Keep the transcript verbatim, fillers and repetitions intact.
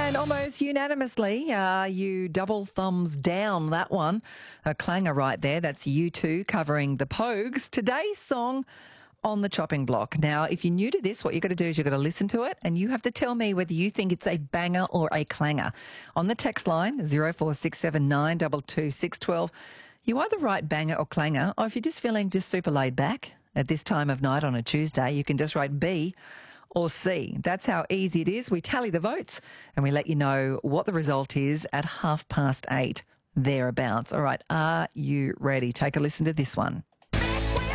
And almost unanimously, uh, you double thumbs down that one. A clanger right there. That's U two covering the Pogues. Today's song on the chopping block. Now, if you're new to this, what you've got to do is you've got to listen to it and you have to tell me whether you think it's a banger or a clanger. On the text line, zero four six seven nine two two six one two, you either write banger or clanger, or if you're just feeling just super laid back at this time of night on a Tuesday, you can just write B or C. That's how easy it is. We tally the votes and we let you know what the result is at half past eight, thereabouts. All right, are you ready? Take a listen to this one.